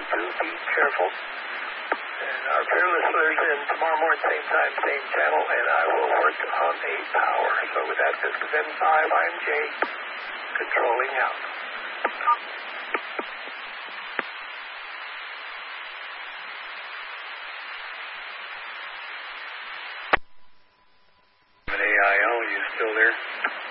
to be careful. And our fearless listeners in tomorrow morning, same time, same channel, and I will work on a power. So with that, this is N5, I'm Jay, controlling out. AIL, you still there?